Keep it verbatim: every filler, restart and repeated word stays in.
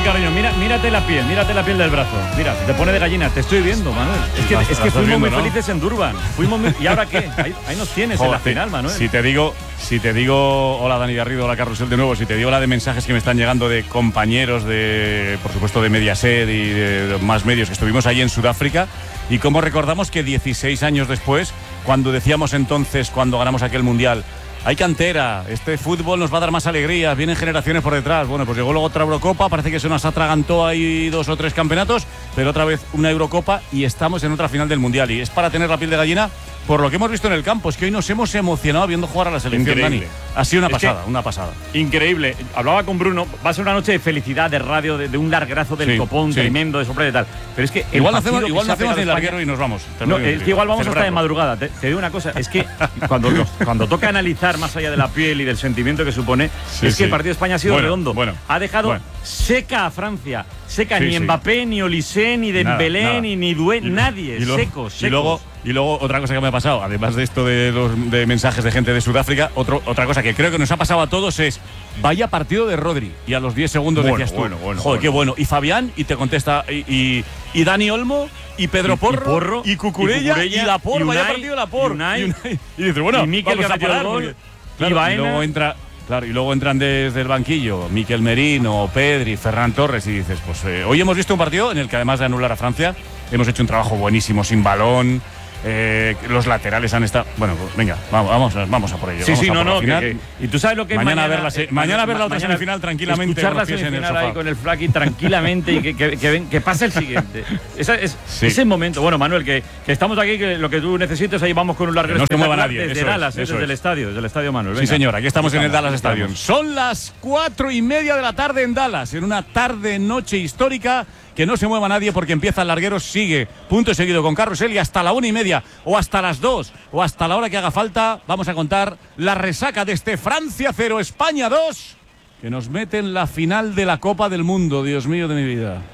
cariño, mira, mírate la piel, mírate la piel del brazo. Mira, te pone de gallina, te estoy viendo, Manuel. Es que, La, es que fuimos viendo, muy ¿no? felices en Durban. Fuimos muy, ¿y ahora qué? Ahí, ahí nos tienes Joder, en la final, Manuel. Si te digo, si te digo, hola Dani Garrido, hola Carrusel de nuevo, si te digo la de mensajes que me están llegando de compañeros de, por supuesto, de Mediaset y de, de más medios que estuvimos allí en Sudáfrica, y cómo recordamos que dieciséis años después, cuando decíamos entonces, cuando ganamos aquel mundial, hay cantera, este fútbol nos va a dar más alegrías, vienen generaciones por detrás. Bueno, pues llegó luego otra Eurocopa, parece que se nos atragantó ahí dos o tres campeonatos, pero otra vez una Eurocopa y estamos en otra final del Mundial. Y es para tener la piel de gallina por lo que hemos visto en el campo. Es que hoy nos hemos emocionado viendo jugar a la selección, Increíble. Dani. Ha sido una es pasada, una pasada. Increíble. Hablaba con Bruno, va a ser una noche de felicidad, de radio, de, de un largazo del sí, copón sí. tremendo, de sorpresa y tal. Pero es que igual hacemos, igual no hacemos el larguero y nos vamos. No, es que igual vamos hasta de madrugada. Te, te digo una cosa, es que cuando, los, cuando toca analizar más allá de la piel y del sentimiento que supone, sí, es que sí. el partido de España ha sido bueno, redondo. Bueno, ha dejado bueno. seca a Francia. Seca, sí, ni sí. Mbappé, ni Olise, ni Dembélé, nada, nada. ni, ni Dué, nadie. Y lo, secos, secos. Y luego, y luego otra cosa que me ha pasado, además de esto de los de mensajes de gente de Sudáfrica, otro, otra cosa que creo que nos ha pasado a todos es vaya partido de Rodri. Y a los diez segundos bueno, decías tú, bueno, bueno, joder, bueno. qué bueno. Y Fabián, y te contesta, y, y, y Dani Olmo, y Pedro Porro, y, Porro, y Cucurella, y, Cucurella, y Laporte, vaya Unai, partido Laporte. Y, Unai, y, Unai, y dices, bueno, y Mikel vamos a parar. Gol, Porque, claro, y, Baena, y luego entra... Claro, y luego entran desde el banquillo Mikel Merino, Pedri, Ferran Torres, y dices, pues eh, hoy hemos visto un partido en el que además de anular a Francia, hemos hecho un trabajo buenísimo sin balón, eh, los laterales han estado... Bueno, pues venga, vamos, vamos, vamos a por ello. Sí, vamos sí, a no, no, que, que, y tú sabes lo que mañana es mañana... Ver la se, eh, mañana ver la otra mañana semifinal tranquilamente. Escuchar la semifinal ahí con el Flaky tranquilamente y que, que, que, que pase el siguiente. Esa, es, sí. Ese momento. Bueno, Manuel, que, que estamos aquí, que lo que tú necesites, ahí vamos con un largo... No se mueva nadie. Desde eso Dallas, es, eso desde es. el estadio, desde el estadio Manuel. Venga. Sí, señor, aquí estamos, estamos en el Dallas estamos. Stadium. Son las cuatro y media de la tarde en Dallas, en una tarde-noche histórica. Que no se mueva nadie porque empieza el larguero, sigue punto y seguido con Carrusel y hasta la una y media o hasta las dos o hasta la hora que haga falta vamos a contar la resaca de este Francia cero, España dos, que nos mete en la final de la Copa del Mundo, Dios mío de mi vida.